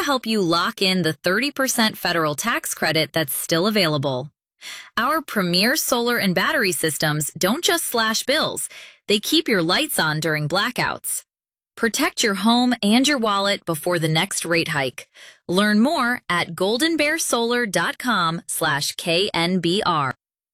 help you lock in the 30% federal tax credit that's still available. Our premier solar and battery systems don't just slash bills, they keep your lights on during blackouts. Protect your home and your wallet before the next rate hike. Learn more at goldenbearsolar.com/KNBR.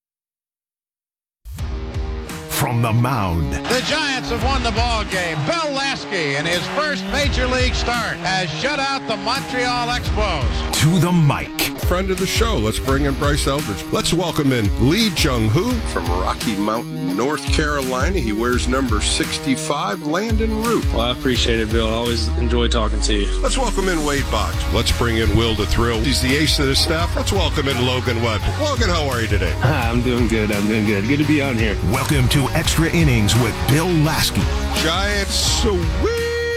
From the mound. The Giants have won the ball game. Bill Lasky, in his first major league start, has shut out the Montreal Expos. To the mic. Friend of the show, let's bring in Bryce Eldridge. Let's welcome in Lee Jung-hoo from Rocky Mountain, North Carolina. He wears number 65, Landon Root. Well, I appreciate it, Bill. I always enjoy talking to you. Let's welcome in Wade Boggs. Let's bring in Will the Thrill. He's the ace of the staff. Let's welcome in Logan Webb. Logan, how are you today? Hi, I'm doing good. Good to be on here. Welcome to Extra Innings with Bill Lasky. Giants sweep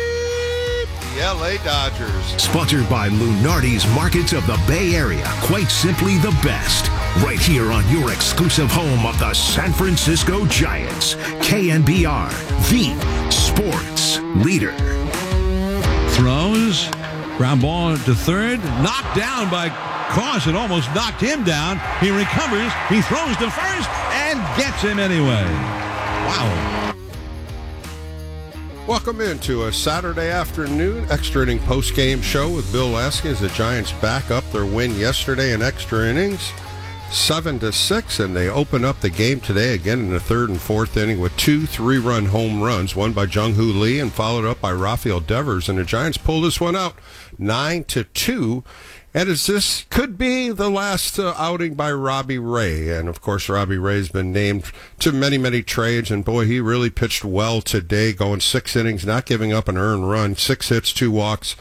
the L.A. Dodgers. Sponsored by Lunardi's Markets of the Bay Area. Quite simply the best. Right here on your exclusive home of the San Francisco Giants. KNBR, the sports leader. Throws. Ground ball to third. Knocked down by Cross. It almost knocked him down. He recovers. He throws to first and gets him anyway. Wow. Welcome into a Saturday afternoon extra inning post-game show with Bill Lasky as the Giants back up their win yesterday in extra innings, 7-6, and they open up the game today again in the third and fourth inning with 2 3-run home runs, one by Jung-Hoo Lee and followed up by Rafael Devers, and the Giants pull this one out 9-2. And this could be the last outing by Robbie Ray. And, of course, Robbie Ray's been named to many, many trades. And, boy, he really pitched well today, going 6 innings, not giving up an earned run, 6 hits, 2 walks,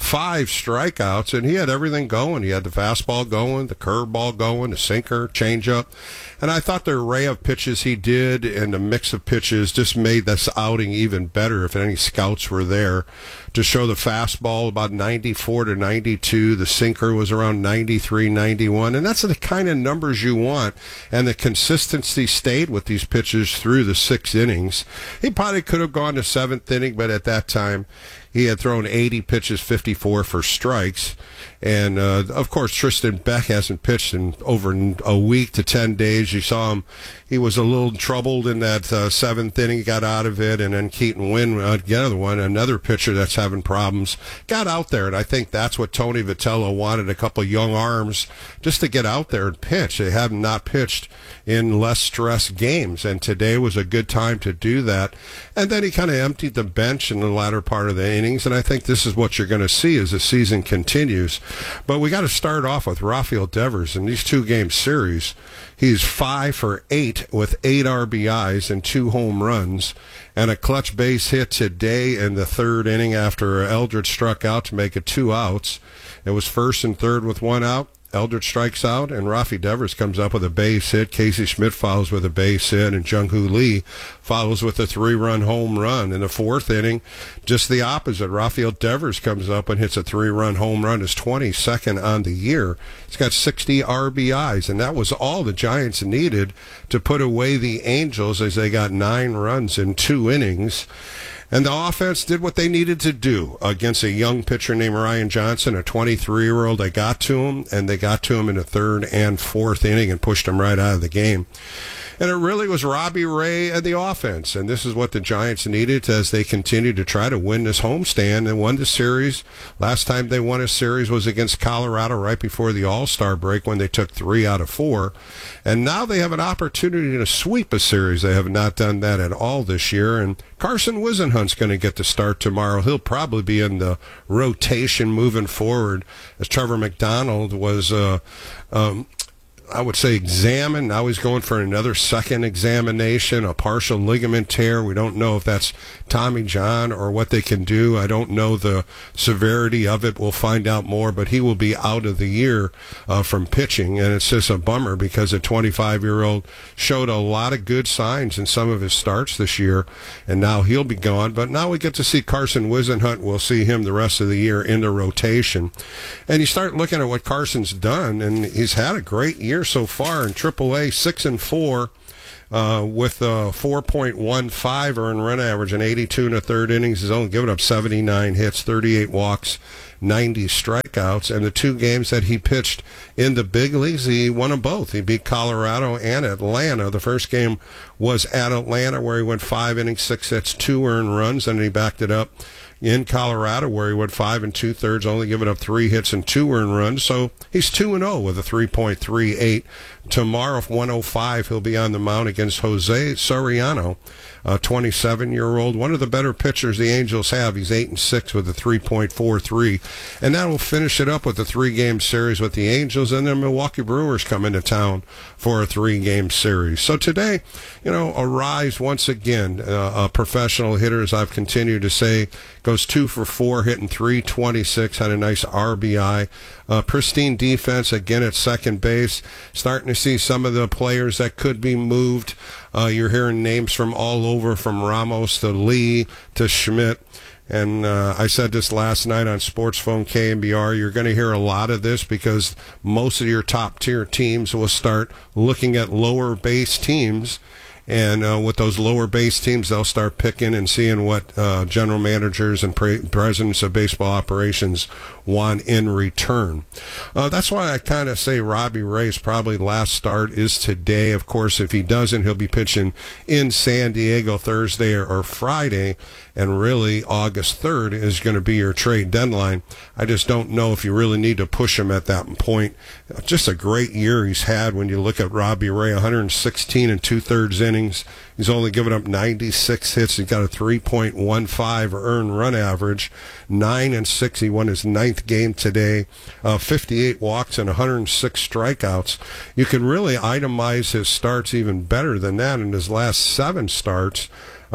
5 strikeouts. And he had everything going. He had the fastball going, the curveball going, the sinker, changeup. And I thought the array of pitches he did and the mix of pitches just made this outing even better if any scouts were there to show the fastball about 94 to 92. The sinker was around 93, 91. And that's the kind of numbers you want. And the consistency stayed with these pitches through the 6 innings. He probably could have gone to 7th inning, but at that time he had thrown 80 pitches, 54 for strikes. And, of course, Tristan Beck hasn't pitched in over a week to 10 days. You saw him. He was a little troubled in that 7th inning. He got out of it. And then Keaton Wynn, another pitcher that's having problems, got out there. And I think that's what Tony Vitello wanted, a couple of young arms just to get out there and pitch. They have not pitched in less stress games. And today was a good time to do that. And then he kind of emptied the bench in the latter part of the innings. And I think this is what you're going to see as the season continues. But we got to start off with Rafael Devers. In these 2-game series, he's 5 for 8 with 8 RBIs and 2 home runs and a clutch base hit today in the 3rd inning after Eldridge struck out to make it 2 outs. It was 1st and 3rd with 1 out. Eldridge strikes out, and Rafi Devers comes up with a base hit. Casey Schmidt follows with a base hit, and Jung-Hoo Lee follows with a 3-run home run. In the 4th inning, just the opposite. Rafael Devers comes up and hits a 3-run home run, his 22nd on the year. He's got 60 RBIs, and that was all the Giants needed to put away the Angels as they got 9 runs in 2 innings. And the offense did what they needed to do against a young pitcher named Ryan Johnson, a 23-year-old. They got to him, and they got to him in the 3rd and 4th inning and pushed him right out of the game. And it really was Robbie Ray and the offense. And this is what the Giants needed as they continue to try to win this homestand and won the series. Last time they won a series was against Colorado right before the All-Star break when they took 3 out of 4. And now they have an opportunity to sweep a series. They have not done that at all this year. And Carson Wisenhunt's going to get the start tomorrow. He'll probably be in the rotation moving forward as Trevor McDonald was I would say examined. Now he's going for another second examination, a partial ligament tear. We don't know if that's Tommy John or what they can do. I don't know the severity of it. We'll find out more, but he will be out of the year from pitching, and it's just a bummer because a 25-year-old showed a lot of good signs in some of his starts this year, and now he'll be gone. But now we get to see Carson Wisenhunt. We'll see him the rest of the year in the rotation. And you start looking at what Carson's done, and he's had a great year so far in AAA, 6-4 with a 4.15 earned run average and 82 in the third innings. He's only given up 79 hits, 38 walks, 90 strikeouts. And the two games that he pitched in the big leagues, he won them both. He beat Colorado and Atlanta. The first game was at Atlanta, where he went 5 innings, 6 hits, 2 earned runs, and he backed it up in Colorado, where he went 5 2/3, only giving up 3 hits and 2 earned runs. So he's 2-0 with a 3.38. Tomorrow, 1:05, he'll be on the mound against Jose Soriano, a 27-year-old, one of the better pitchers the Angels have. He's 8-6 with a 3.43. And that will finish it up with a 3-game series with the Angels, and the Milwaukee Brewers come into town for a 3-game series. So today, Arise once again, a professional hitter, as I've continued to say, goes 2 for 4, hitting .326, had a nice RBI. Pristine defense again at second base. Starting to see some of the players that could be moved. You're hearing names from all over, from Ramos to Lee to Schmidt. And I said this last night on Sports Phone KNBR, you're going to hear a lot of this because most of your top-tier teams will start looking at lower base teams. And with those lower base teams, they'll start picking and seeing what general managers and presidents of baseball operations want in return. That's why I kind of say Robbie Ray's probably last start is today. Of course, if he doesn't, he'll be pitching in San Diego Thursday or Friday. And really, August 3rd is going to be your trade deadline. I just don't know if you really need to push him at that point. Just a great year he's had when you look at Robbie Ray, 116 2/3 innings. He's only given up 96 hits. He's got a 3.15 earned run average, 9-6. He won his 9th game today, 58 walks and 106 strikeouts. You can really itemize his starts even better than that in his last 7 starts.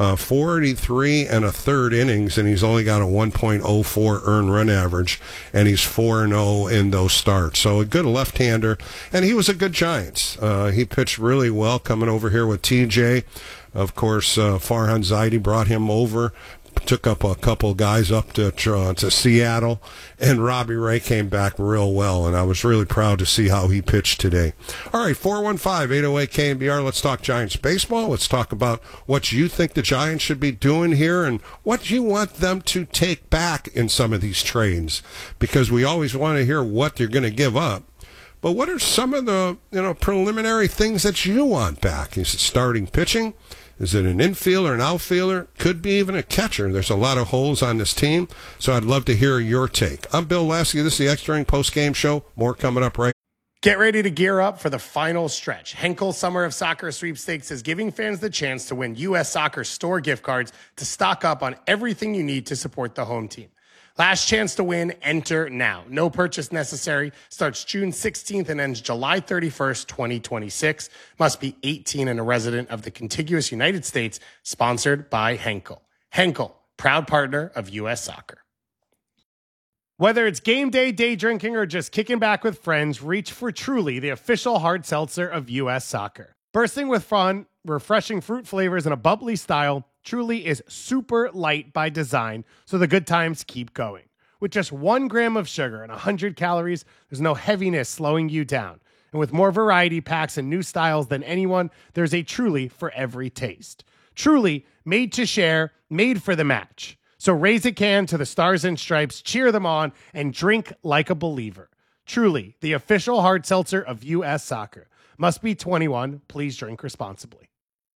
483 1/3 innings, and he's only got a 1.04 earned run average, and he's 4-0 in those starts. So a good left-hander, and he was a good Giants. He pitched really well coming over here with TJ. Of course, Farhan Zaidi brought him over, took up a couple guys up to Seattle, and Robbie Ray came back real well, and I was really proud to see how he pitched today. All right, 415-808-KNBR. Let's talk Giants baseball. Let's talk about what you think the Giants should be doing here and what you want them to take back in some of these trades, because we always want to hear what they're going to give up. But what are some of the preliminary things that you want back? Is it starting pitching? Is it an infielder, an outfielder? Could be even a catcher. There's a lot of holes on this team, so I'd love to hear your take. I'm Bill Lasky. This is the Extra Inning Post-Game Show. More coming up right. Get ready to gear up for the final stretch. Henkel Summer of Soccer Sweepstakes is giving fans the chance to win U.S. Soccer store gift cards to stock up on everything you need to support the home team. Last chance to win, enter now. No purchase necessary. Starts June 16th and ends July 31st, 2026. Must be 18 and a resident of the contiguous United States. Sponsored by Henkel. Henkel, proud partner of U.S. Soccer. Whether it's game day, day drinking, or just kicking back with friends, reach for Truly, the official hard seltzer of U.S. Soccer. Bursting with fun, refreshing fruit flavors, and a bubbly style, Truly is super light by design, so the good times keep going. With just 1 gram of sugar and 100 calories, there's no heaviness slowing you down. And with more variety packs and new styles than anyone, there's a Truly for every taste. Truly, made to share, made for the match. So raise a can to the Stars and Stripes, cheer them on, and drink like a believer. Truly, the official hard seltzer of U.S. Soccer. Must be 21. Please drink responsibly.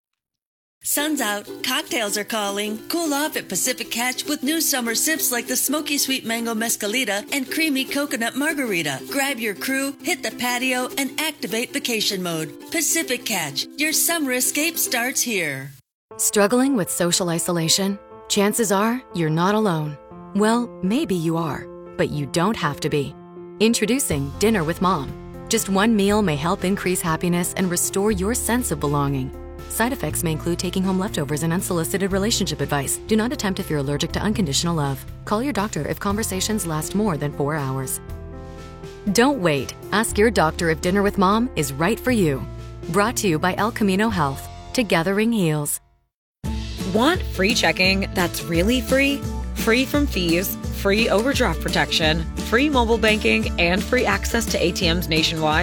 Sun's out, cocktails are calling. Cool off at Pacific Catch with new summer sips like the Smoky Sweet Mango Mescalita and Creamy Coconut Margarita. Grab your crew, hit the patio, and activate vacation mode. Pacific Catch, your summer escape starts here. Struggling with social isolation? Chances are you're not alone. Well, maybe you are, but you don't have to be. Introducing Dinner with Mom. Just one meal may help increase happiness and restore your sense of belonging. Side effects may include taking home leftovers and unsolicited relationship advice. Do not attempt if you're allergic to unconditional love. Call your doctor if conversations last more than 4 hours. Don't wait. Ask your doctor if Dinner with Mom is right for you. Brought to you by El Camino Health. Together ring heals. Want free checking that's really free? Free from fees, free overdraft protection, free mobile banking, and free access to ATMs nationwide?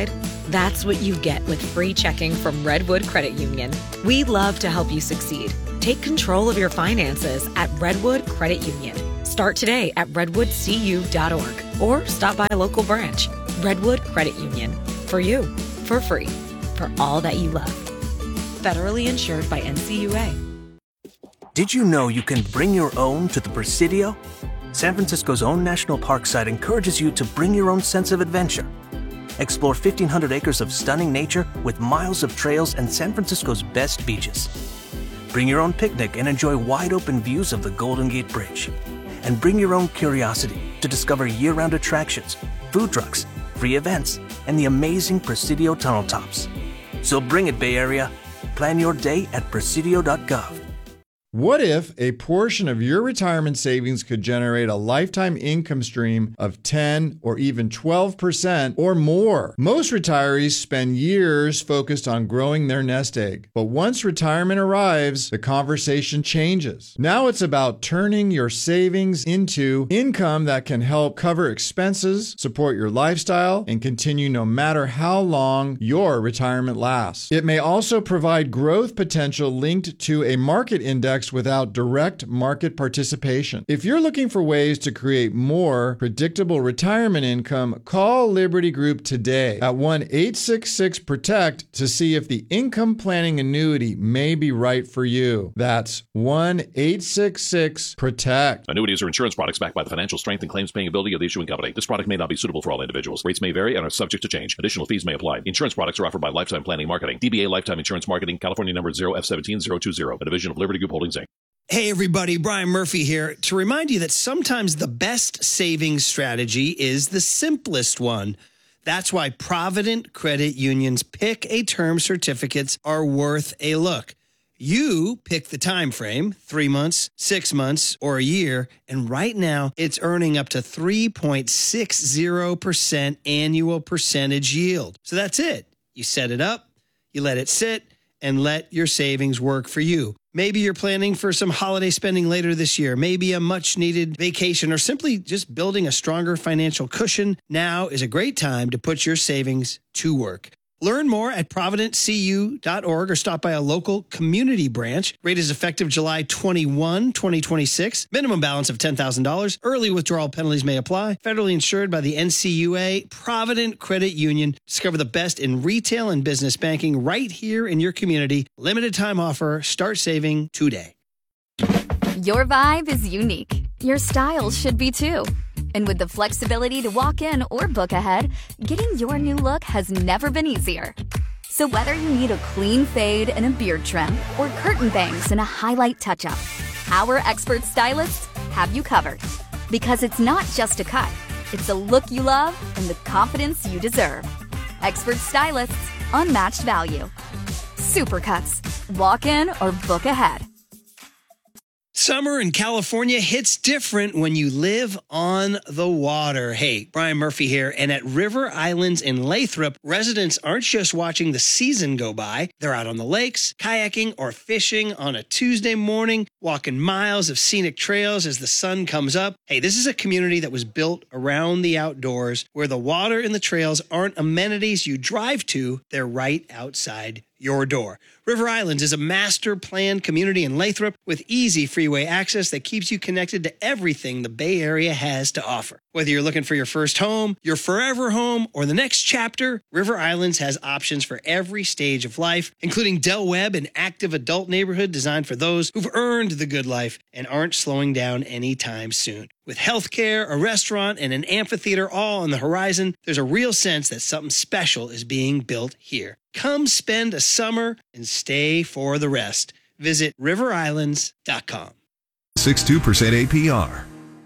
That's what you get with free checking from Redwood Credit Union. We love to help you succeed. Take control of your finances at Redwood Credit Union. Start today at redwoodcu.org or stop by a local branch. Redwood Credit Union. For you, for free, for all that you love. Federally insured by NCUA. Did you know you can bring your own to the Presidio? San Francisco's own national park site encourages you to bring your own sense of adventure. Explore 1,500 acres of stunning nature with miles of trails and San Francisco's best beaches. Bring your own picnic and enjoy wide-open views of the Golden Gate Bridge. And bring your own curiosity to discover year-round attractions, food trucks, free events, and the amazing Presidio tunnel tops. So bring it, Bay Area. Plan your day at presidio.gov. What if a portion of your retirement savings could generate a lifetime income stream of 10 or even 12% or more? Most retirees spend years focused on growing their nest egg. But once retirement arrives, the conversation changes. Now it's about turning your savings into income that can help cover expenses, support your lifestyle, and continue no matter how long your retirement lasts. It may also provide growth potential linked to a market index without direct market participation. If you're looking for ways to create more predictable retirement income, call Liberty Group today at 1-866-PROTECT to see if the income planning annuity may be right for you. That's 1-866-PROTECT. Annuities are insurance products backed by the financial strength and claims paying ability of the issuing company. This product may not be suitable for all individuals. Rates may vary and are subject to change. Additional fees may apply. Insurance products are offered by Lifetime Planning Marketing. DBA Lifetime Insurance Marketing, California number 0F17020, a division of Liberty Group Holdings, Inc. Hey, everybody, Brian Murphy here to remind you that sometimes the best savings strategy is the simplest one. That's why Provident Credit Union's Pick a Term certificates are worth a look. You pick the time frame, 3 months, 6 months, or a year, and right now it's earning up to 3.60% annual percentage yield. So that's it. You set it up, you let it sit, and let your savings work for you. Maybe you're planning for some holiday spending later this year, maybe a much-needed vacation, or simply just building a stronger financial cushion. Now is a great time to put your savings to work. Learn more at providentcu.org or stop by a local community branch. Rate is effective July 21, 2026. Minimum balance of $10,000. Early withdrawal penalties may apply. Federally insured by the NCUA. Provident Credit Union. Discover the best in retail and business banking right here in your community. Limited time offer. Start saving today. Your vibe is unique. Your style should be too. And with the flexibility to walk in or book ahead, getting your new look has never been easier. So whether you need a clean fade and a beard trim or curtain bangs and a highlight touch-up, our expert stylists have you covered. Because it's not just a cut, it's a look you love and the confidence you deserve. Expert stylists, unmatched value. Supercuts. Walk in or book ahead. Summer in California hits different when you live on the water. Hey, Brian Murphy here, and at River Islands in Lathrop, residents aren't just watching the season go by. They're out on the lakes, kayaking or fishing on a Tuesday morning, walking miles of scenic trails as the sun comes up. Hey, this is a community that was built around the outdoors, where the water and the trails aren't amenities you drive to, they're right outside your door. River Islands is a master planned community in Lathrop with easy freeway access that keeps you connected to everything the Bay Area has to offer. Whether you're looking for your first home, your forever home, or the next chapter, River Islands has options for every stage of life, including Del Webb, an active adult neighborhood designed for those who've earned the good life and aren't slowing down anytime soon. With healthcare, a restaurant, and an amphitheater all on the horizon, there's a real sense that something special is being built here. Come spend a summer and stay for the rest. Visit riverislands.com. 6.2% APR.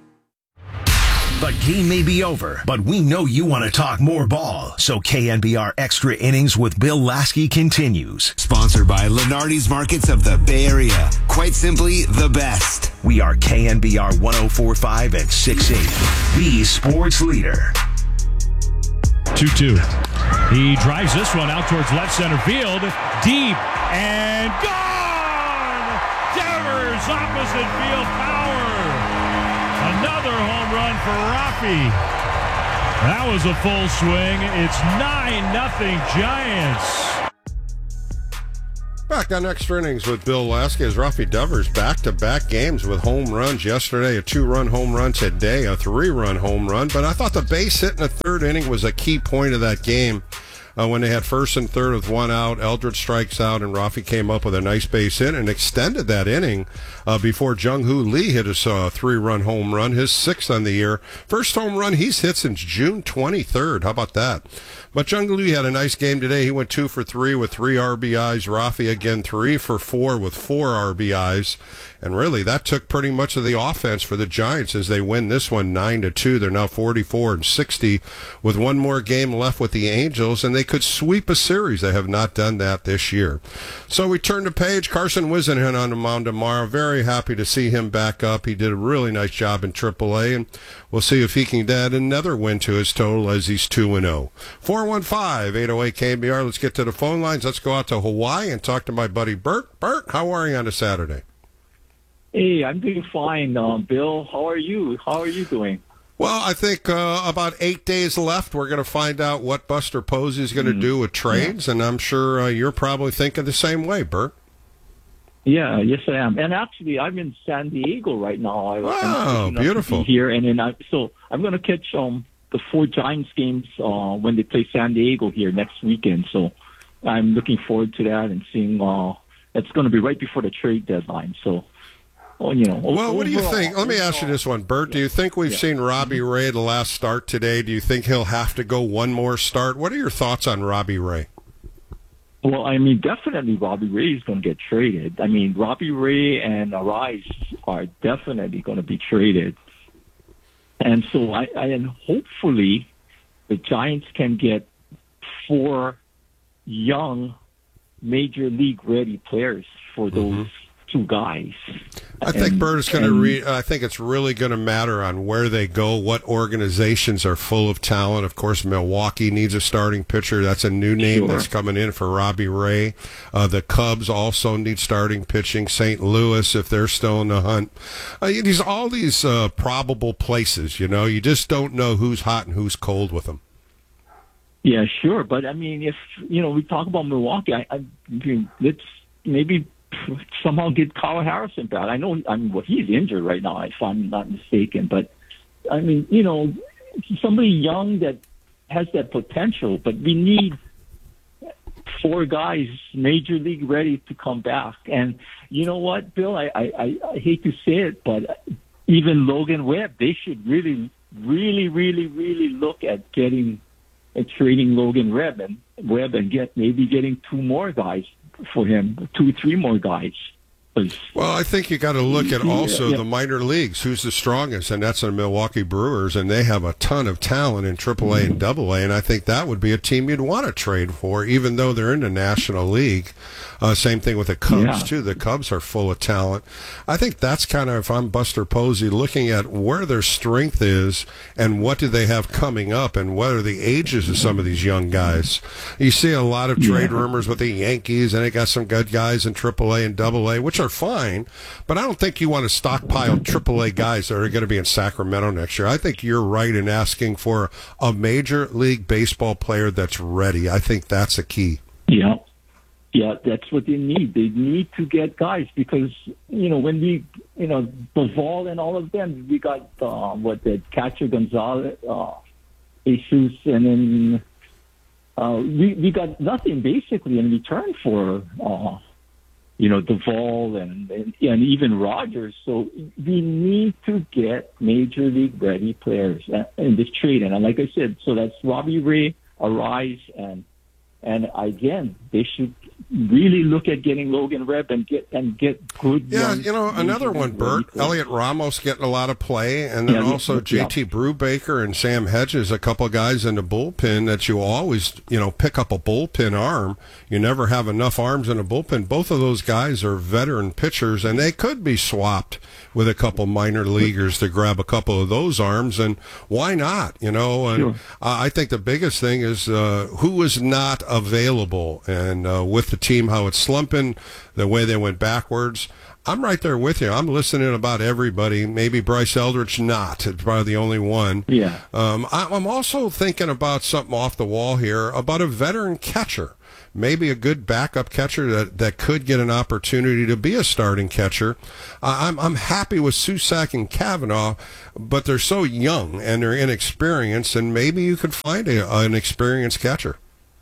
The game may be over, but we know you want to talk more ball. So KNBR Extra Innings with Bill Lasky continues. Sponsored by Lenardi's Markets of the Bay Area. Quite simply, the best. We are KNBR 104.5 and 6.8, the sports leader. 2-2. He drives this one out towards left center field. Deep and gone! Devers opposite field. Power. Another home run for Rafi. 2-2. 2 2. He drives this one out towards left center field. Deep and gone. Devers opposite field. Power. Another home run for Rafi. 2-2. 2 2. He drives this one out towards left center field. Power. Another home run for Rafi. That was a full swing. It's 9-0 Giants. Back on Extra Innings with Bill Lasky as Rafi Devers back-to-back games with home runs yesterday. A 2-run home run today, a 3-run home run. But I thought the base hit in the third inning was a key point of that game. When they had first and third with one out, Eldred strikes out, and Rafi came up with a nice base hit and extended that inning before Jung-Hoo Lee hit his 3-run home run, his 6th on the year. First home run he's hit since June 23rd. How about that? But Jung-Hoo Lee had a nice game today. He went 2 for 3 with 3 RBIs. Rafi again 3 for 4 with 4 RBIs. And really, that took pretty much of the offense for the Giants as they win this one 9-2. They're now 44-60 with one more game left with the Angels, and they could sweep a series. They have not done that this year. So we turn the page. Carson Whisenhunt on the mound tomorrow. Very happy to see him back up. He did a really nice job in AAA, and we'll see if he can add another win to his total as he's 2-0. 415-808-KNBR. Let's get to the phone lines. Let's go out to Hawaii and talk to my buddy Bert. Bert, how are you on a Saturday? Hey, I'm doing fine. Bill, how are you? How are you doing? Well, I think about 8 days left. We're going to find out what Buster Posey is going to do with trades, and I'm sure you're probably thinking the same way, Bert. Yeah, yes, I am. And actually, I'm in San Diego right now. I'm beautiful. Here, and then I'm going to catch the 4 Giants games when they play San Diego here next weekend. So I'm looking forward to that and seeing. It's going to be right before the trade deadline. So. Well, what do you think? Let me ask you this one, Bert. Do you think we've seen Robbie Ray the last start today? Do you think he'll have to go one more start? What are your thoughts on Robbie Ray? Well, I mean, definitely Robbie Ray is going to get traded. I mean, Robbie Ray and Arise are definitely going to be traded. And so and hopefully the Giants can get 4 young major league ready players for those 2 guys. I think Bert is going to I think it's really going to matter on where they go, what organizations are full of talent. Of course, Milwaukee needs a starting pitcher. That's a new name that's coming in for Robbie Ray. The Cubs also need starting pitching. St. Louis, if they're still in the hunt. All these probable places, you just don't know who's hot and who's cold with them. Yeah, sure. But, I mean, if, we talk about Milwaukee, I mean, let's maybe somehow get Kyle Harrison back. He's injured right now, if I'm not mistaken. But, I mean, somebody young that has that potential, but we need 4 guys major league ready to come back. And you know what, Bill? I hate to say it, but even Logan Webb, they should really, really, really, really look at trading Logan Webb and getting 2 more guys for him, 2-3 more guys. Well, I think you got to look at also the minor leagues. Who's the strongest? And that's the Milwaukee Brewers, and they have a ton of talent in AAA and AA. And I think that would be a team you'd want to trade for, even though they're in the National League. Same thing with the Cubs too. The Cubs are full of talent. I think that's kind of, if I'm Buster Posey, looking at where their strength is and what do they have coming up, and what are the ages of some of these young guys. You see a lot of trade rumors with the Yankees, and they got some good guys in AAA and AA, which are fine, but I don't think you want to stockpile AAA guys that are going to be in Sacramento next year. I think you're right in asking for a major league baseball player that's ready. I think that's a key. Yeah, that's what they need. They need to get guys because, when we, Duvall and all of them, we got, the catcher Gonzalez, Jesus, and then we got nothing basically in return for, Duvall and even Rogers. So we need to get major league ready players in this trade. And like I said, so that's Robbie Ray, Arise, and again, they should really look at getting Logan Webb and get good. Yeah, another one, Bert. Elliot Ramos getting a lot of play, and then also JT Brubaker and Sam Hedges, a couple of guys in the bullpen that you always, pick up a bullpen arm. You never have enough arms in a bullpen. Both of those guys are veteran pitchers, and they could be swapped with a couple minor leaguers to grab a couple of those arms, and why not? And I think the biggest thing is who is not available, and with the team how it's slumping, the way they went backwards, I'm right there with you. I'm listening to about everybody. Maybe Bryce Eldridge not. It's probably the only one. Yeah. I'm also thinking about something off the wall here, about a veteran catcher. Maybe a good backup catcher that could get an opportunity to be a starting catcher. I'm happy with Susac and Kavanaugh, but they're so young and they're inexperienced, and maybe you could find an experienced catcher.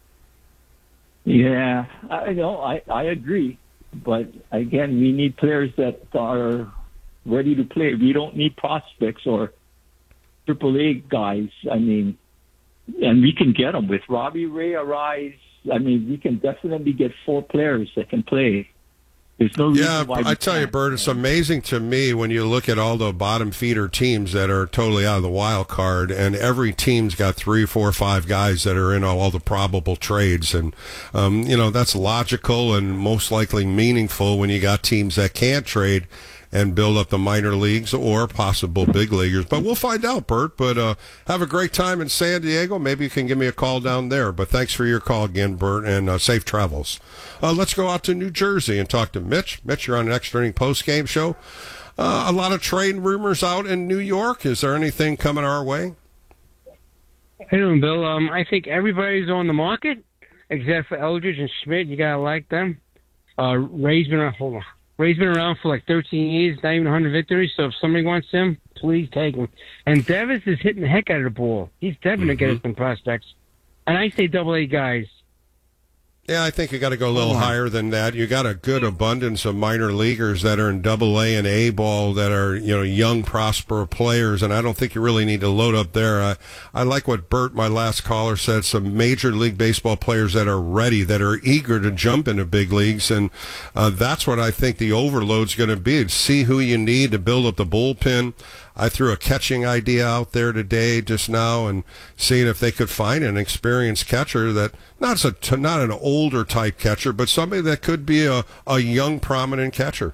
Yeah, I agree. But again, we need players that are ready to play. We don't need prospects or AAA guys. I mean, and we can get them with Robbie Ray, Arise. I mean, we can definitely get 4 players that can play. There's no reason why I tell you, Bert, it's amazing to me when you look at all the bottom feeder teams that are totally out of the wild card, and every team's got 3, 4, 5 guys that are in all the probable trades. And, that's logical and most likely meaningful when you got teams that can't trade and build up the minor leagues or possible big leaguers. But we'll find out, Bert. But have a great time in San Diego. Maybe you can give me a call down there. But thanks for your call again, Bert, and safe travels. Let's go out to New Jersey and talk to Mitch. Mitch, you're on an Extra Inning post-game show. A lot of trade rumors out in New York. Is there anything coming our way? Hey, doing, Bill. I think everybody's on the market except for Eldridge and Schmidt. You got to like them. Ray's been around for like 13 years, not even 100 victories. So if somebody wants him, please take him. And Davis is hitting the heck out of the ball. He's definitely getting some prospects. And I say AA guys. Yeah, I think you got to go a little higher than that. You got a good abundance of minor leaguers that are in AA and A ball that are, young, prosperous players, and I don't think you really need to load up there. I like what Bert, my last caller, said, some Major League Baseball players that are ready, that are eager to jump into big leagues, and that's what I think the overload's going to be. See who you need to build up the bullpen. I threw a catching idea out there today just now and seeing if they could find an experienced catcher that not an older type catcher, but somebody that could be a young, prominent catcher.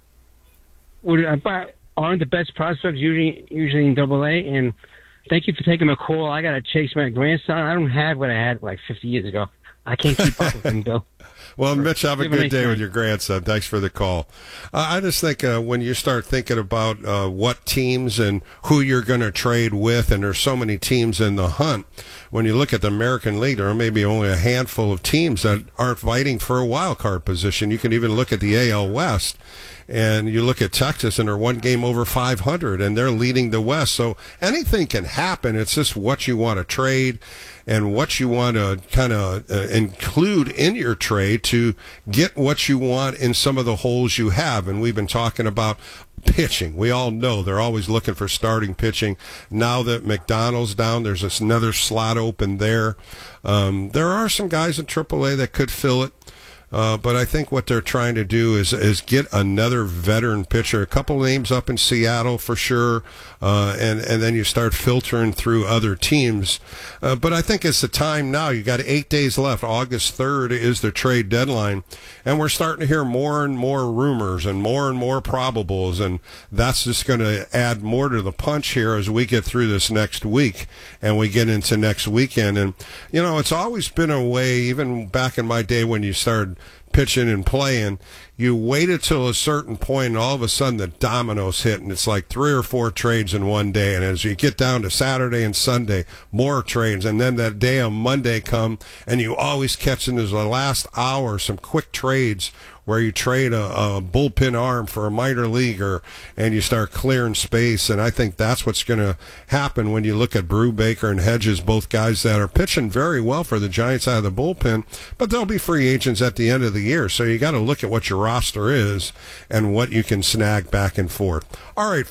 Aren't the best prospects usually in AA? And thank you for taking my call. I got to chase my grandson. I don't have what I had like 50 years ago. I can't keep up with him, Bill. Well, Mitch, have a good day with your grandson. Thanks for the call. I just think when you start thinking about what teams and who you're going to trade with, and there's so many teams in the hunt, when you look at the American League, there are maybe only a handful of teams that aren't fighting for a wild card position. You can even look at the AL West, and you look at Texas, and they're one game over 500, and they're leading the West. So anything can happen. It's just what you want to trade and what you want to kind of include in your trade to get what you want in some of the holes you have. And we've been talking about pitching. We all know they're always looking for starting pitching. Now that McDonald's down, there's another slot open there. There are some guys in AAA that could fill it. But I think what they're trying to do is get another veteran pitcher, a couple names up in Seattle for sure, and then you start filtering through other teams. But I think it's the time now. You got 8 days left. August 3rd is the trade deadline, and we're starting to hear more and more rumors and more probables, and that's just going to add more to the punch here as we get through this next week and we get into next weekend. And, it's always been a way, even back in my day when you started pitching and playing, you waited till a certain point and all of a sudden the dominoes hit, and it's like 3 or 4 trades in one day. And as you get down to Saturday and Sunday, more trades, and then that day on Monday come, and you always catch in the last hour some quick trades where you trade a bullpen arm for a minor leaguer and you start clearing space. And I think that's what's going to happen when you look at Brubaker and Hedges, both guys that are pitching very well for the Giants out of the bullpen, but they'll be free agents at the end of the year. So you got to look at what your roster is and what you can snag back and forth. All right,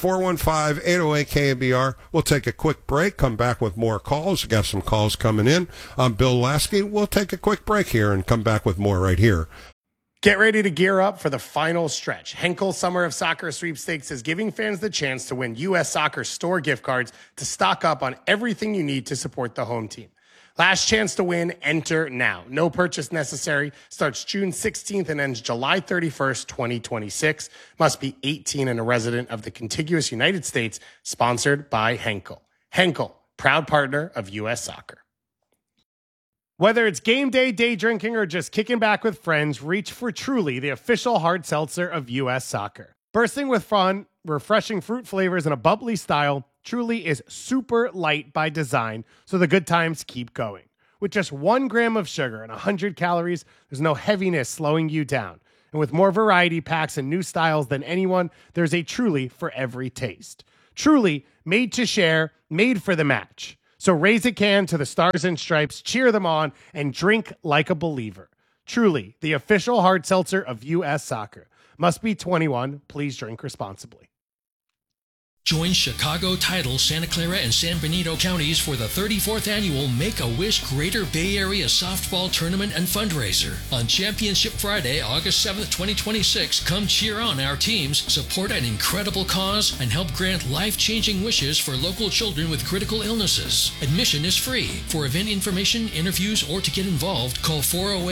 415-808-KNBR. We'll take a quick break, come back with more calls. We got some calls coming in. I'm Bill Lasky. We'll take a quick break here and come back with more right here. Get ready to gear up for the final stretch. Henkel Summer of Soccer Sweepstakes is giving fans the chance to win U.S. Soccer store gift cards to stock up on everything you need to support the home team. Last chance to win, enter now. No purchase necessary. Starts June 16th and ends July 31st, 2026. Must be 18 and a resident of the contiguous United States. Sponsored by Henkel. Henkel, proud partner of U.S. Soccer. Whether it's game day, day drinking, or just kicking back with friends, reach for Truly, the official hard seltzer of U.S. Soccer. Bursting with fun, refreshing fruit flavors, and a bubbly style, Truly is super light by design, so the good times keep going. With just 1 gram of sugar and 100 calories, there's no heaviness slowing you down. And with more variety packs and new styles than anyone, there's a Truly for every taste. Truly, made to share, made for the match. So raise a can to the Stars and Stripes, cheer them on, and drink like a believer. Truly, the official hard seltzer of U.S. Soccer. Must be 21. Please drink responsibly. Join Chicago, Tidal, Santa Clara, and San Benito counties for the 34th annual Make-A-Wish Greater Bay Area Softball Tournament and Fundraiser. On Championship Friday, August 7th, 2026, come cheer on our teams, support an incredible cause, and help grant life-changing wishes for local children with critical illnesses. Admission is free. For event information, interviews, or to get involved, call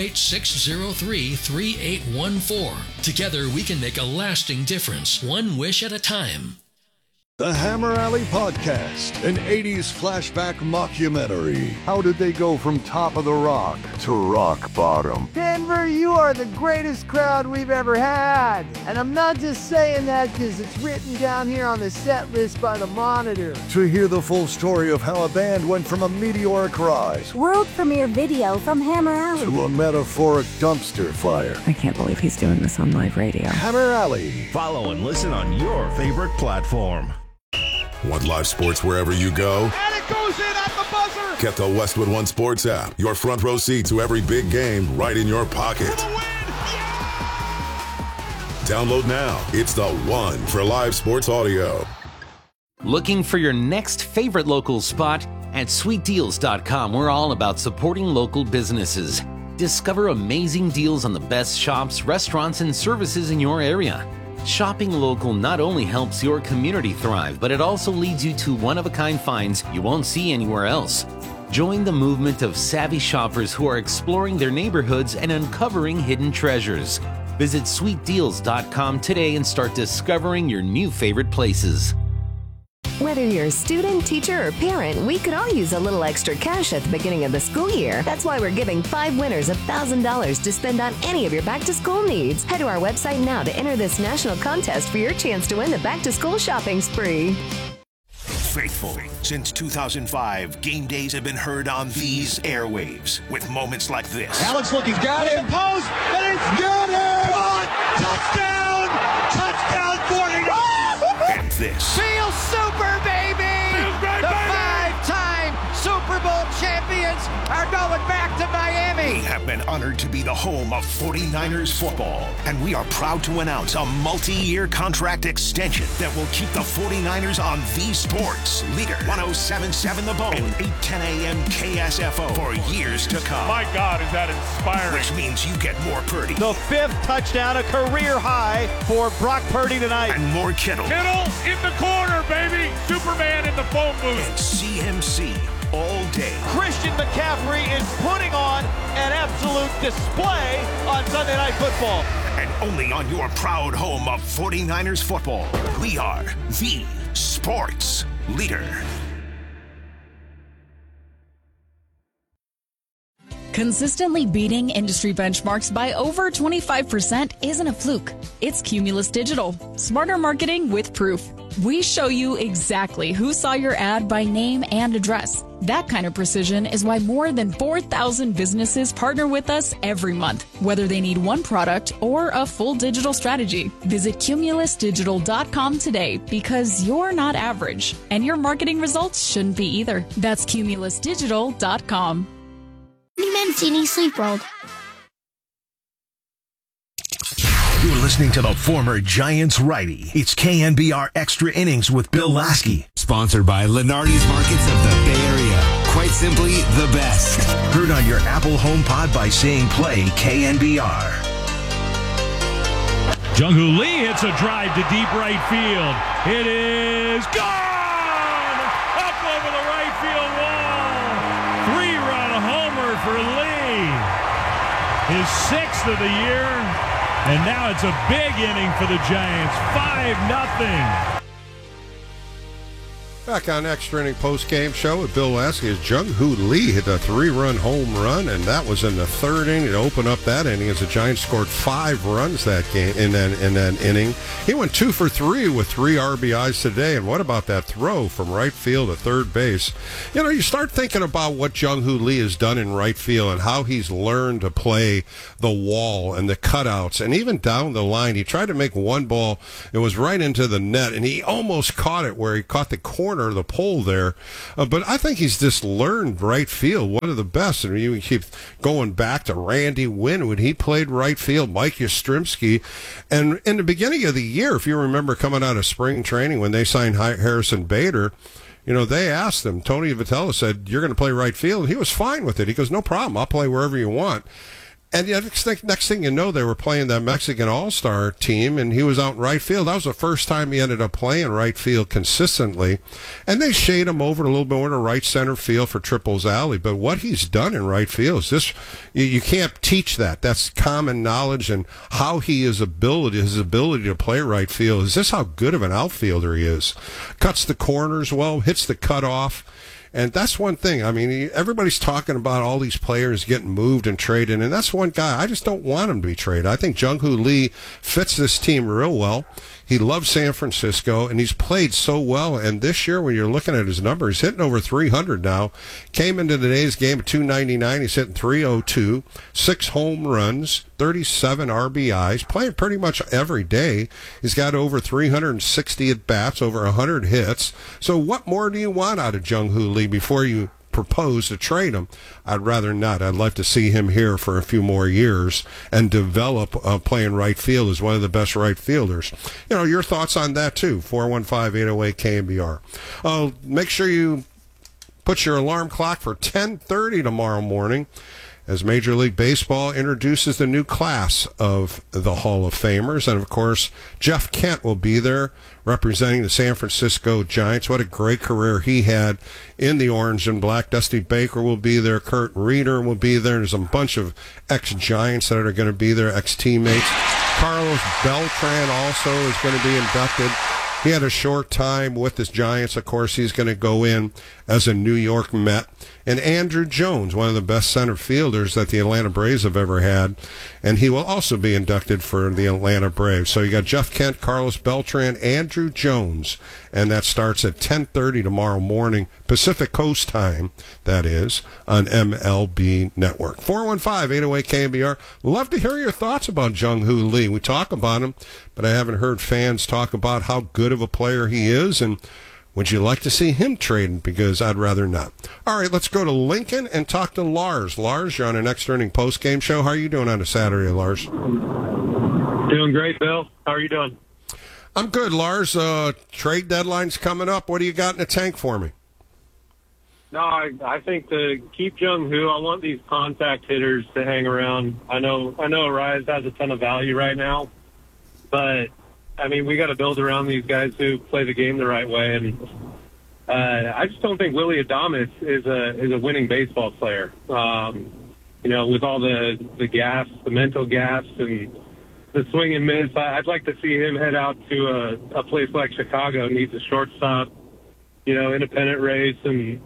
408-603-3814. Together, we can make a lasting difference, one wish at a time. The Hammer Alley Podcast, an 80s flashback mockumentary. How did they go from top of the rock to rock bottom? Denver, you are the greatest crowd we've ever had. And I'm not just saying that because it's written down here on the set list by the Monitor. To hear the full story of how a band went from a meteoric rise, world premiere video from Hammer Alley, to a metaphoric dumpster fire. I can't believe he's doing this on live radio. Hammer Alley. Follow and listen on your favorite platform. Want live sports wherever you go? And it goes in at the buzzer! Get the Westwood One Sports app. Your front row seat to every big game right in your pocket. Download now. It's the one for live sports audio. Looking for your next favorite local spot? At sweetdeals.com, we're all about supporting local businesses. Discover amazing deals on the best shops, restaurants, and services in your area. Shopping local not only helps your community thrive, but it also leads you to one-of-a-kind finds you won't see anywhere else. Join the movement of savvy shoppers who are exploring their neighborhoods and uncovering hidden treasures. Visit sweetdeals.com today and start discovering your new favorite places. Whether you're a student, teacher, or parent, we could all use a little extra cash at the beginning of the school year. That's why we're giving 5 winners $1,000 to spend on any of your back-to-school needs. Head to our website now to enter this national contest for your chance to win the back-to-school shopping spree. Faithful. Since 2005, game days have been heard on these airwaves with moments like this. Alex looking, got him, post, and it's got him! Touchdown! Touchdown 49! And this. Feel super, baby! The 5-time Super Bowl champions are going back to Miami! We have been honored to be the home of 49ers football, and we are proud to announce a multi-year contract extension that will keep the 49ers on the sports leader 107.7 The Bone and 8:10 a.m. KSFO for years to come. My God, is that inspiring. Which means you get more Purdy. The 5th touchdown, a career high for Brock Purdy tonight. And more Kittle. Kittle in the corner, baby. Superman in the phone booth. And CMC all day. Christian McCaffrey is putting on an absolute display on Sunday Night Football. And only on your proud home of 49ers football, we are the sports leader. Consistently beating industry benchmarks by over 25% isn't a fluke. It's Cumulus Digital. Smarter marketing with proof. We show you exactly who saw your ad by name and address. That kind of precision is why more than 4,000 businesses partner with us every month, whether they need one product or a full digital strategy. Visit cumulusdigital.com today because you're not average, and your marketing results shouldn't be either. That's cumulusdigital.com. Mancini Sleep World. You're listening to the former Giants righty. It's KNBR Extra Innings with Bill Lasky. Sponsored by Lenardi's Markets of the Bay Area. Quite simply, the best. Heard on your Apple HomePod by saying play KNBR. Jung-Hoo Lee hits a drive to deep right field. It is gone! Up over the right field wall. 3-run homer for Lee. His 6th of the year. And now it's a big inning for the Giants. 5-0. Back on Extra Inning Post-Game Show with Bill Lasky as Jung-Hoo Lee hit a 3-run home run, and that was in the third inning to open up that inning as the Giants scored 5 runs that game in that inning. He went 2 for 3 with 3 RBIs today, and what about that throw from right field to third base? You know, you start thinking about what Jung-Hoo Lee has done in right field and how he's learned to play the wall and the cutouts, and even down the line. He tried to make one ball, it was right into the net, and he almost caught it where he caught the corner of the pole there. But I think he's just learned right field, one of the best. I mean, you keep going back to Randy Wynn when he played right field, Mike Yastrzemski. And in the beginning of the year, if you remember coming out of spring training when they signed Harrison Bader, you know, they asked him, Tony Vitello said, "You're going to play right field?" And he was fine with it. He goes, "No problem. I'll play wherever you want." And the next thing you know, they were playing that Mexican All-Star team, and he was out in right field. That was the first time he ended up playing right field consistently. And they shade him over a little bit more to right center field for Triples Alley. But what he's done in right field is this, you can't teach that. That's common knowledge, and how his ability to play right field. Is this how good of an outfielder he is? Cuts the corners well, hits the cutoff. And that's one thing. I mean, everybody's talking about all these players getting moved and traded, and that's one guy. I just don't want him to be traded. I think Jung-Hoo Lee fits this team real well. He loves San Francisco, and he's played so well. And this year, when you're looking at his numbers, he's hitting over 300 now. Came into today's game at 299. He's hitting 302, 6 home runs, 37 RBIs, playing pretty much every day. He's got over 360 at-bats, over 100 hits. So what more do you want out of Jung-Hoo Lee before you propose to trade him? I'd rather not. I'd like to see him here for a few more years and develop playing right field as one of the best right fielders. You know, your thoughts on that too. 415-808-KNBR. Make sure you put your alarm clock for 10:30 tomorrow morning as Major League Baseball introduces the new class of the Hall of Famers. And, of course, Jeff Kent will be there representing the San Francisco Giants. What a great career he had in the orange and black. Dusty Baker will be there. Kurt Reeder will be there. There's a bunch of ex-Giants that are going to be there, ex-teammates. Carlos Beltran also is going to be inducted. He had a short time with the Giants. Of course, he's going to go in as a New York Met. And Andrew Jones, one of the best center fielders that the Atlanta Braves have ever had. And he will also be inducted for the Atlanta Braves. So you got Jeff Kent, Carlos Beltran, Andrew Jones. And that starts at 10:30 tomorrow morning, Pacific Coast time, that is, on MLB Network. 415-808-KNBR. Love to hear your thoughts about Jung-Hoo Lee. We talk about him, but I haven't heard fans talk about how good of a player he is, and would you like to see him traded? Because I'd rather not. All right, let's go to Lincoln and talk to Lars. Lars, you're on an Extra Inning post-game show. How are you doing on a Saturday, Lars? Doing great, Bill. How are you doing? I'm good, Lars. Trade deadline's coming up. What do you got in the tank for me? No, I think to keep Jung-Hoo, I want these contact hitters to hang around. I know Arraez has a ton of value right now, but I mean, we got to build around these guys who play the game the right way. And I just don't think Willy Adames is a winning baseball player. You know, with all the gas, the mental gas, and the swing and miss, I'd like to see him head out to a place like Chicago. Needs a shortstop, you know, independent race, and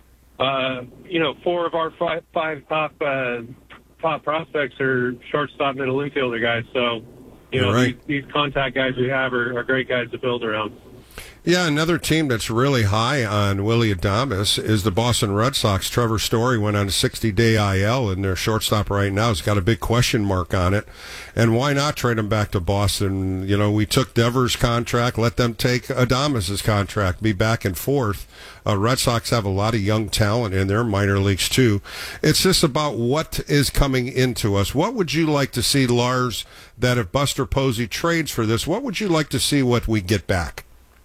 you know, 4 of our five top prospects are shortstop, middle infielder guys. So, you know, right. these contact guys we have are great guys to build around. Yeah, another team that's really high on Willy Adames is the Boston Red Sox. Trevor Story went on a 60-day IL, and their shortstop right now has got a big question mark on it. And why not trade him back to Boston? You know, we took Devers' contract, let them take Adames' contract, be back and forth. Red Sox have a lot of young talent in their minor leagues, too. It's just about what is coming into us. What would you like to see, Lars, that if Buster Posey trades for this, what would you like to see what we get back?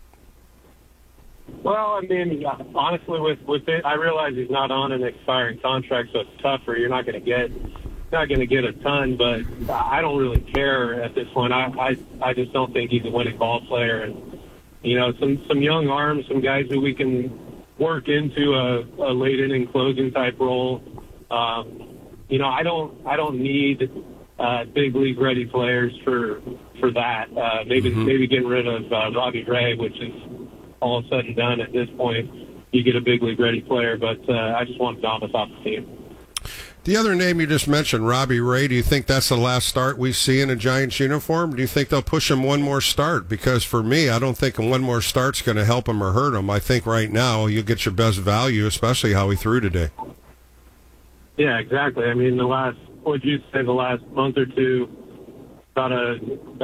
Well, I mean, honestly, with it, I realize he's not on an expiring contract, so it's tougher. You're not going to get a ton, but I don't really care at this point. I just don't think he's a winning ball player, and you know, some young arms, some guys who we can work into a late inning closing type role. You know, I don't need big league ready players for that. Maybe getting rid of Robbie Ray, which is all said and done, at this point, you get a big league ready player. But I just want Adames off the team. The other name you just mentioned, Robbie Ray, do you think that's the last start we see in a Giants uniform? Do you think they'll push him one more start? Because for me, I don't think one more start's going to help him or hurt him. I think right now you get your best value, especially how he threw today. Yeah, exactly. I mean, the last month or two, about a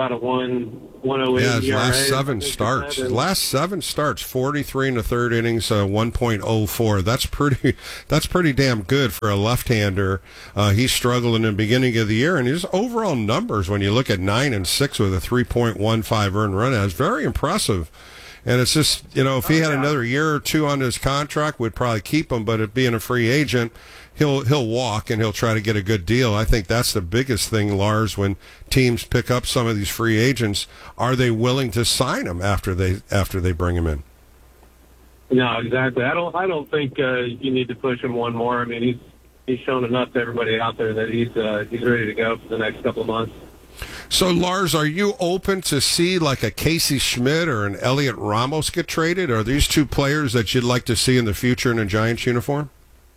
1.08 Yeah, his ERA. last seven starts, 43 in the third innings, 1.04. That's pretty damn good for a left-hander. He struggled in the beginning of the year, and his overall numbers, when you look at 9-6 with a 3.15 earned run, is very impressive. And it's just, if he had another year or two on his contract, we'd probably keep him. But being a free agent, he'll walk and he'll try to get a good deal. I think that's the biggest thing, Lars, when teams pick up some of these free agents. Are they willing to sign them after they bring him in? No, exactly. I don't think you need to push him one more. I mean, he's shown enough to everybody out there that he's ready to go for the next couple of months. So, Lars, are you open to see like a Casey Schmidt or an Elliot Ramos get traded? Are these two players that you'd like to see in the future in a Giants uniform?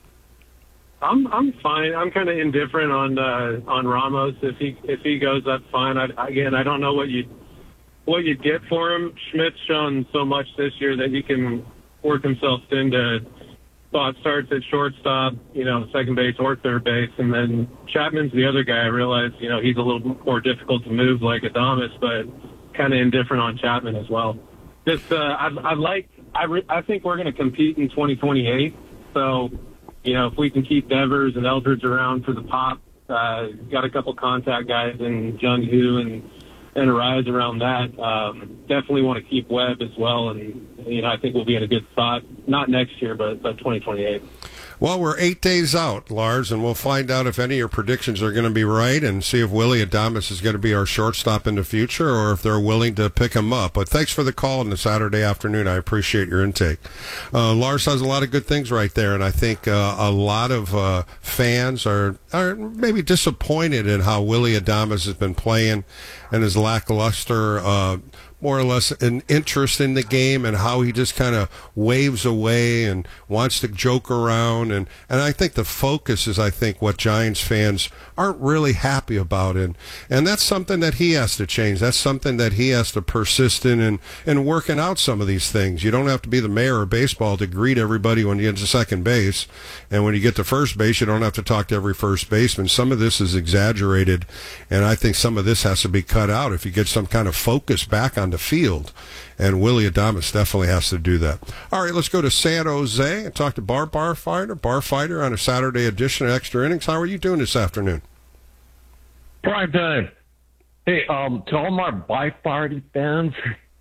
I'm fine. I'm kind of indifferent on Ramos. If he goes, that's fine. I don't know what you'd get for him. Schmidt's shown so much this year that he can work himself into spot starts at shortstop, second base or third base, and then Chapman's the other guy. I realize, he's a little more difficult to move like Adames, but kind of indifferent on Chapman as well. Just I think we're going to compete in 2028. So, if we can keep Devers and Eldridge around for the pop, got a couple contact guys in Jung Hoo and Arise around that. Definitely want to keep Webb as well, and I think we'll be in a good spot. Not next year, but 2028. Well, we're 8 days out, Lars, and we'll find out if any of your predictions are going to be right and see if Willy Adames is going to be our shortstop in the future or if they're willing to pick him up. But thanks for the call on the Saturday afternoon. I appreciate your intake. Lars has a lot of good things right there, and I think a lot of fans are maybe disappointed in how Willy Adames has been playing and his lackluster more or less an interest in the game and how he just kind of waves away and wants to joke around. And I think the focus is, what Giants fans aren't really happy about. And that's something that he has to change. That's something that he has to persist in and working out some of these things. You don't have to be the mayor of baseball to greet everybody when you get to second base. And when you get to first base, you don't have to talk to every first baseman. Some of this is exaggerated. And I think some of this has to be cut out if you get some kind of focus back on the field, and Willy Adames definitely has to do that. All right, let's go to San Jose and talk to Bar Fighter on a Saturday edition of Extra Innings. How are you doing this afternoon? Prime time. Hey, to all my Party fans,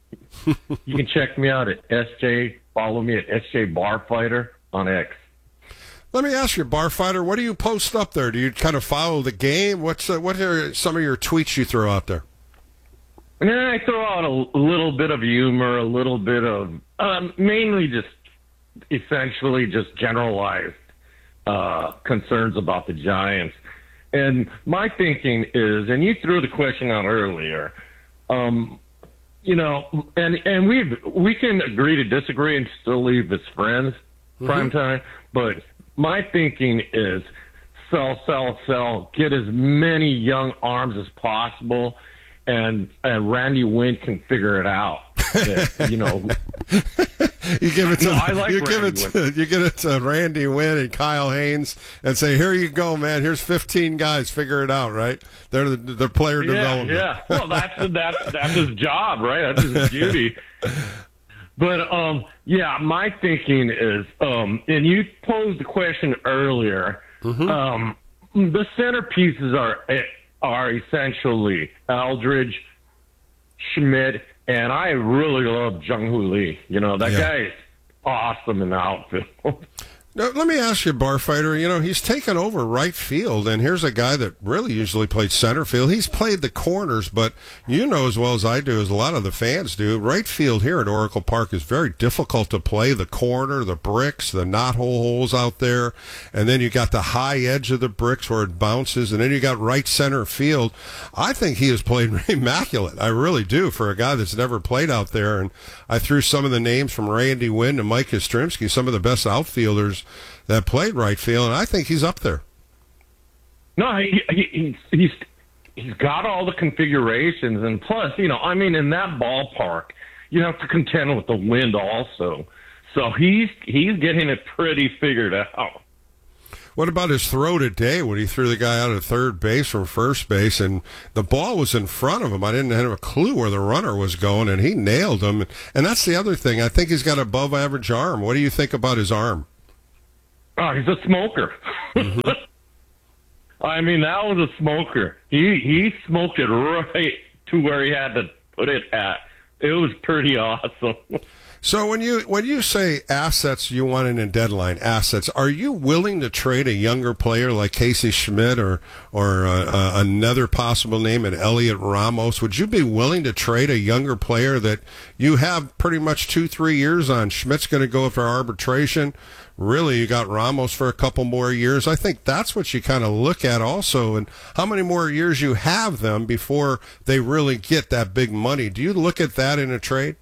you can check me out at SJ. Follow me at SJ Bar Fighter on X. Let me ask you, Bar Fighter, what do you post up there? Do you kind of follow the game? What are some of your tweets you throw out there? And then I throw out a little bit of humor, a little bit of mainly just essentially just generalized concerns about the Giants. And my thinking is, and you threw the question out earlier, and we can agree to disagree and still leave as friends, prime time. But my thinking is sell, get as many young arms as possible. And Randy Wynn can figure it out. You give it to Randy Wynn and Kyle Haynes and say, "Here you go, man. Here's 15 guys. Figure it out." Right? They're the player development. Yeah. Well, that's his job, right? That's his duty. But my thinking is, and you posed the question earlier. The centerpieces are essentially Eldridge, Schmidt, and I really love Jung Hoo Lee. That guy is awesome in the outfield. Now, let me ask you, Barfighter, he's taken over right field, and here's a guy that really usually played center field. He's played the corners, but you know as well as I do, as a lot of the fans do, right field here at Oracle Park is very difficult to play. The corner, the bricks, the knothole holes out there, and then you got the high edge of the bricks where it bounces, and then you got right center field. I think he has played immaculate. I really do, for a guy that's never played out there, and I threw some of the names from Randy Wynn to Mike Yastrzemski, some of the best outfielders that played right field, and I think he's up there. No, he's got all the configurations, and plus, in that ballpark, you have to contend with the wind also. So he's getting it pretty figured out. What about his throw today when he threw the guy out at third base from first base, and the ball was in front of him? I didn't have a clue where the runner was going, and he nailed him. And that's the other thing. I think he's got an above-average arm. What do you think about his arm? Oh, he's a smoker. Mm-hmm. That was a smoker. He smoked it right to where he had to put it at. It was pretty awesome. So when you say assets you want in a deadline, assets, are you willing to trade a younger player like Casey Schmidt or another possible name, an Elliot Ramos? Would you be willing to trade a younger player that you have pretty much 2-3 years on? Schmidt's going to go for arbitration. Really, you got Ramos for a couple more years. I think that's what you kind of look at also, and how many more years you have them before they really get that big money. Do you look at that in a trade?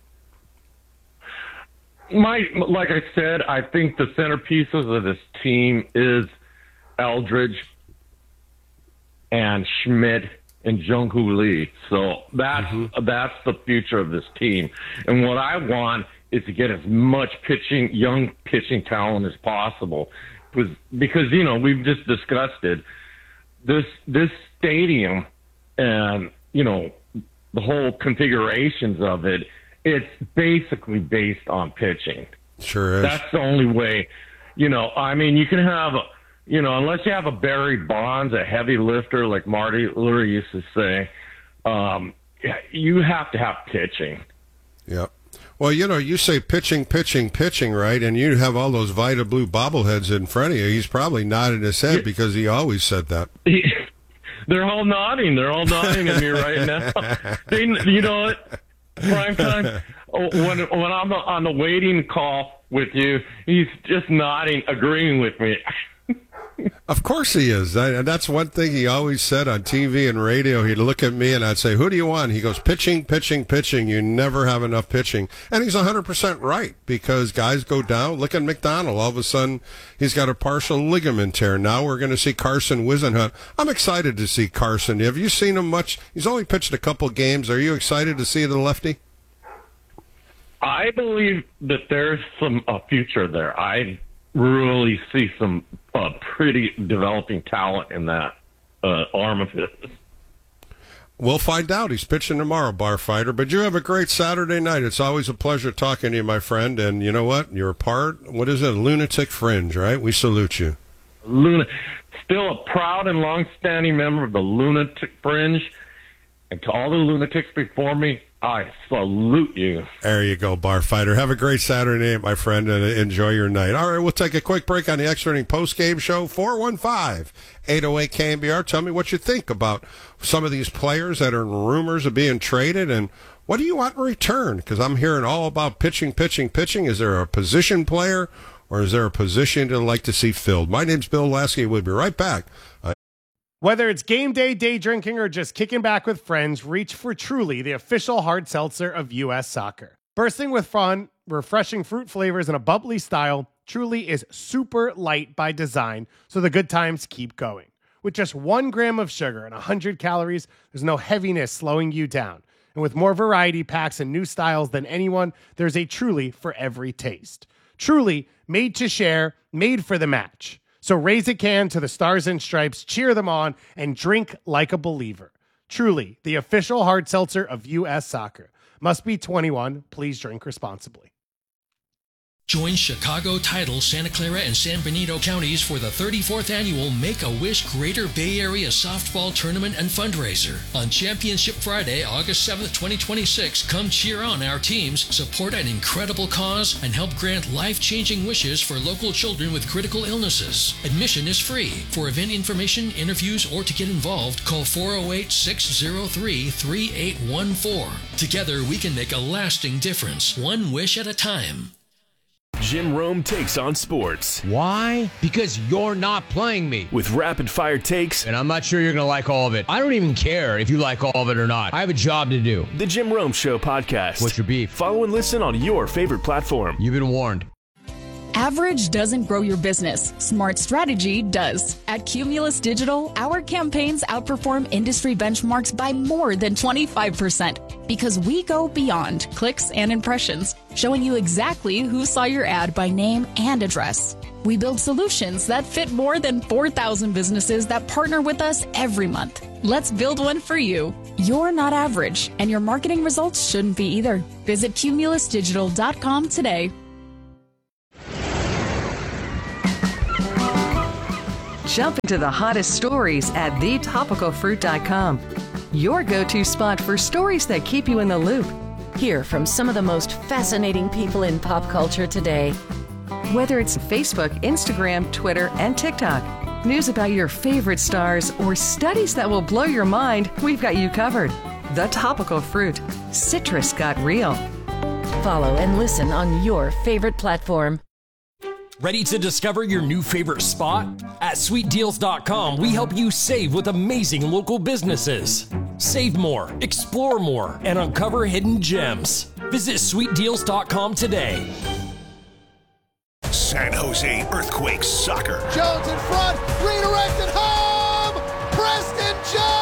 Like I said, I think the centerpieces of this team is Eldridge and Schmidt and Jung-Hoo Lee. So that's the future of this team. And what I want is to get as much young pitching talent as possible. Because we've just discussed it. This stadium and, the whole configurations of it, it's basically based on pitching. Sure is. That's the only way. You can have, unless you have a Barry Bonds, a heavy lifter like Marty Lurie used to say, you have to have pitching. Yep. Well, you say pitching, right? And you have all those Vita Blue bobbleheads in front of you. He's probably nodding his head because he always said that. They're all nodding. They're all nodding at me right now. You know what? Prime time, when I'm on the waiting call with you, he's just nodding, agreeing with me. Of course he is. That's one thing he always said on TV and radio. He'd look at me and I'd say, who do you want? He goes, pitching. You never have enough pitching. And he's 100% right, because guys go down. Look at McDonald. All of a sudden, he's got a partial ligament tear. Now we're going to see Carson Whisenhunt. I'm excited to see Carson. Have you seen him much? He's only pitched a couple games. Are you excited to see the lefty? I believe that there's some future there. I really see some pretty developing talent in that arm of his. We'll find out. He's pitching tomorrow, Barfighter. But you have a great Saturday night. It's always a pleasure talking to you, my friend. And you know what? You're what is it? Lunatic Fringe, right? We salute you. Still a proud and long-standing member of the Lunatic Fringe. And to all the lunatics before me, I salute you. There you go, Barfighter. Have a great Saturday night, my friend, and enjoy your night. All right, we'll take a quick break on the Extra Inning Post-Game Show. 415-808-KNBR. Tell me what you think about some of these players that are in rumors of being traded, and what do you want in return? Because I'm hearing all about pitching. Is there a position player, or is there a position you'd like to see filled? My name's Bill Lasky. We'll be right back. Whether it's game day drinking, or just kicking back with friends, reach for Truly, the official hard seltzer of U.S. Soccer. Bursting with fun, refreshing fruit flavors, and a bubbly style, Truly is super light by design, so the good times keep going. With just 1 gram of sugar and 100 calories, there's no heaviness slowing you down. And with more variety packs and new styles than anyone, there's a Truly for every taste. Truly, made to share, made for the match. So raise a can to the Stars and Stripes, cheer them on, and drink like a believer. Truly, the official hard seltzer of U.S. Soccer. Must be 21. Please drink responsibly. Join Chicago Title, Santa Clara, and San Benito counties for the 34th annual Make-A-Wish Greater Bay Area Softball Tournament and Fundraiser. On Championship Friday, August 7th, 2026, come cheer on our teams, support an incredible cause, and help grant life-changing wishes for local children with critical illnesses. Admission is free. For event information, interviews, or to get involved, call 408-603-3814. Together, we can make a lasting difference, one wish at a time. Jim Rome takes on sports. Why? Because you're not playing me. With rapid-fire takes. And I'm not sure you're going to like all of it. I don't even care if you like all of it or not. I have a job to do. The Jim Rome Show podcast. What's your beef? Follow and listen on your favorite platform. You've been warned. Average doesn't grow your business. Smart strategy does. At Cumulus Digital, our campaigns outperform industry benchmarks by more than 25% because we go beyond clicks and impressions, showing you exactly who saw your ad by name and address. We build solutions that fit more than 4,000 businesses that partner with us every month. Let's build one for you. You're not average, and your marketing results shouldn't be either. Visit cumulusdigital.com today. Jump into the hottest stories at thetopicalfruit.com. Your go-to spot for stories that keep you in the loop. Hear from some of the most fascinating people in pop culture today. Whether it's Facebook, Instagram, Twitter, and TikTok, news about your favorite stars, or studies that will blow your mind, we've got you covered. The Topical Fruit. Citrus got real. Follow and listen on your favorite platform. Ready to discover your new favorite spot? At SweetDeals.com, we help you save with amazing local businesses. Save more, explore more, and uncover hidden gems. Visit SweetDeals.com today. San Jose Earthquakes Soccer. Jones in front, redirected home! Preston John!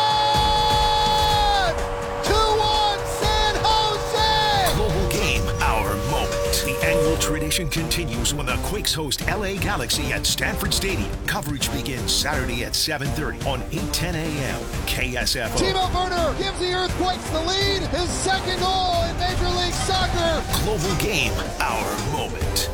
2-1 San Jose! Global game, our moment. The annual tradition continues when the Quakes host LA Galaxy at Stanford Stadium. Coverage begins Saturday at 7:30 on 8:10 a.m. KSFO. Timo Werner gives the Earthquakes the lead. His second goal in Major League Soccer. Global game, our moment.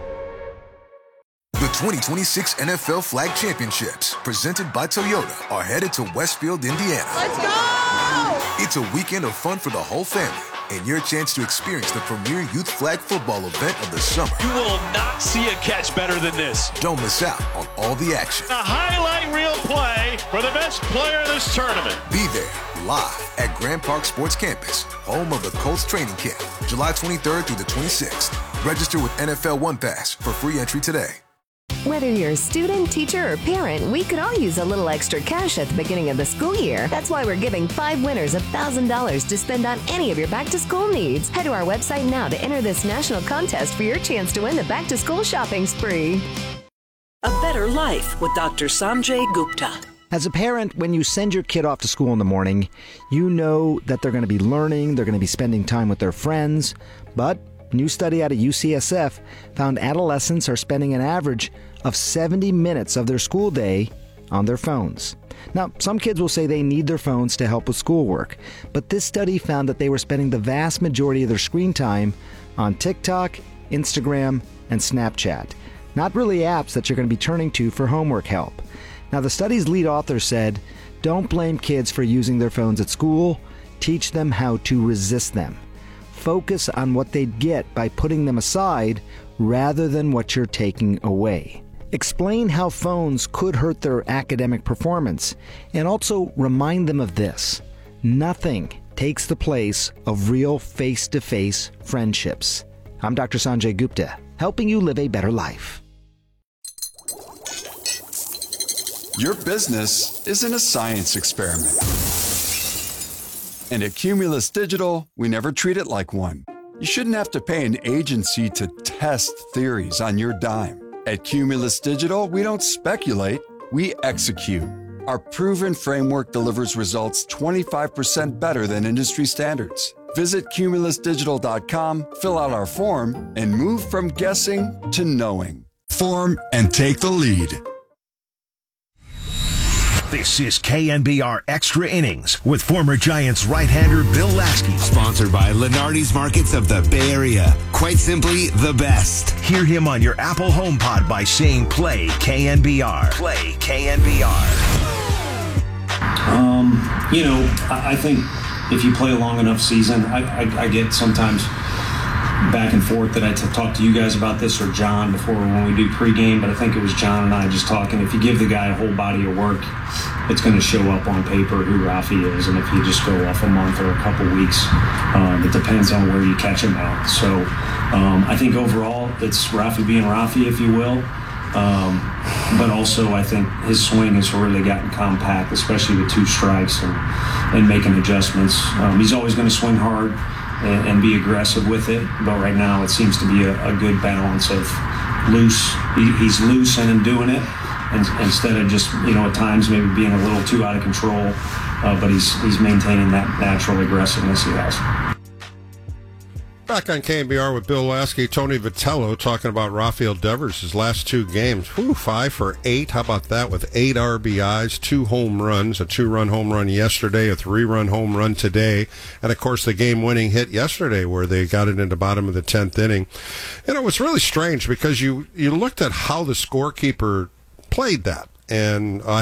The 2026 NFL Flag Championships, presented by Toyota, are headed to Westfield, Indiana. Let's go! It's a weekend of fun for the whole family, and your chance to experience the premier youth flag football event of the summer. You will not see a catch better than this. Don't miss out on all the action. A highlight reel play for the best player of this tournament. Be there, live at Grand Park Sports Campus, home of the Colts training camp, July 23rd through the 26th. Register with NFL One Pass for free entry today. Whether you're a student, teacher, or parent, we could all use a little extra cash at the beginning of the school year. That's why we're giving 5 winners $1,000 to spend on any of your back-to-school needs. Head to our website now to enter this national contest for your chance to win the back-to-school shopping spree. A Better Life with Dr. Sanjay Gupta. As a parent, when you send your kid off to school in the morning, you know that they're going to be learning, they're going to be spending time with their friends, but a new study out of UCSF found adolescents are spending an average of 70 minutes of their school day on their phones. Now, some kids will say they need their phones to help with schoolwork, but this study found that they were spending the vast majority of their screen time on TikTok, Instagram, and Snapchat. Not really apps that you're going to be turning to for homework help. Now, the study's lead author said, don't blame kids for using their phones at school. Teach them how to resist them. Focus on what they'd get by putting them aside rather than what you're taking away. Explain how phones could hurt their academic performance, and also remind them of this: nothing takes the place of real face-to-face friendships. I'm Dr. Sanjay Gupta, helping you live a better life. Your business isn't a science experiment. And at Cumulus Digital, we never treat it like one. You shouldn't have to pay an agency to test theories on your dime. At Cumulus Digital, we don't speculate, we execute. Our proven framework delivers results 25% better than industry standards. Visit cumulusdigital.com, fill out our form, and move from guessing to knowing. Form and take the lead. This is KNBR Extra Innings with former Giants right-hander Bill Lasky. Sponsored by Lenardi's Markets of the Bay Area. Quite simply, the best. Hear him on your Apple HomePod by saying play KNBR. Play KNBR. I think if you play a long enough season, I get sometimes back and forth that I talked to you guys about this, or John before when we do pregame, but I think it was John and I just talking. If you give the guy a whole body of work, it's going to show up on paper who Rafi is, and if you just go off a month or a couple weeks, it depends on where you catch him at. So I think overall it's Rafi being Rafi, if you will. But also I think his swing has really gotten compact, especially with 2 strikes and making adjustments. He's always going to swing hard and be aggressive with it, but right now it seems to be a good balance of loose. He's loose and doing it, and instead of just at times maybe being a little too out of control, but he's maintaining that natural aggressiveness he has. Back on KNBR with Bill Lasky, Tony Vitello talking about Rafael Devers, his last 2 games. 5 for 8. How about that, with 8 RBIs, 2 home runs, a 2-run home run yesterday, a 3-run home run today, and, of course, the game-winning hit yesterday where they got it in the bottom of the 10th inning. And it was really strange because you looked at how the scorekeeper played that, and